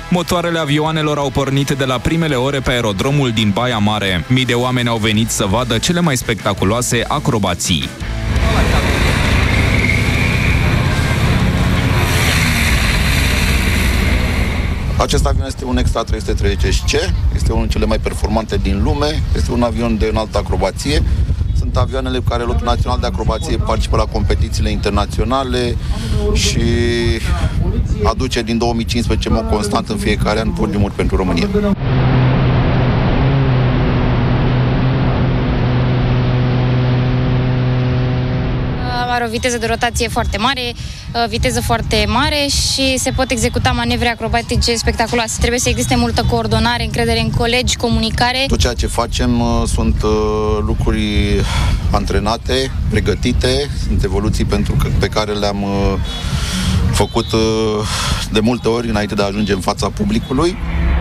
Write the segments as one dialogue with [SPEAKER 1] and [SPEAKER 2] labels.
[SPEAKER 1] Motoarele avioanelor au pornit de la primele ore pe aerodromul din Baia Mare. Mii de oameni au venit să vadă cele mai spectaculoase acrobații.
[SPEAKER 2] Acest avion este un Extra 330C, este unul dintre cele mai performante din lume, este un avion de înaltă acrobație. Sunt avioanele cu care Lotul Național de Acrobație participă la competițiile internaționale și aduce din 2015 în mod constant în fiecare an podiumuri pentru România.
[SPEAKER 3] Are o viteză de rotație foarte mare, viteză foarte mare și se pot executa manevre acrobatice spectaculoase. Trebuie să existe multă coordonare, încredere în colegi, comunicare.
[SPEAKER 2] Tot ceea ce facem sunt lucruri antrenate, pregătite, sunt evoluții pe care le-am făcut de multe ori înainte de a ajunge în fața publicului.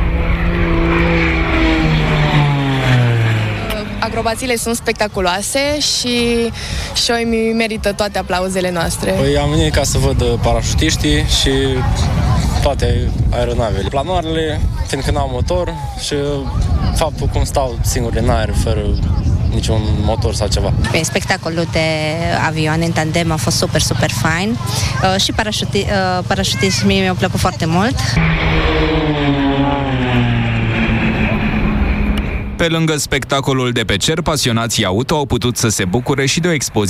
[SPEAKER 4] Acrobațiile sunt spectaculoase și show-ul merită toate aplauzele noastre.
[SPEAKER 5] Păi am venit ca să văd parașutiștii și toate aeronavele. Planoarele, fiindcă n-au motor și faptul cum stau singur în aer fără niciun motor sau ceva.
[SPEAKER 6] Spectacolul de avioane în tandem a fost super fain și parașutismii mi-au plăcut foarte mult.
[SPEAKER 1] Pe lângă spectacolul de pe cer, pasionații auto au putut să se bucure și de o expoziție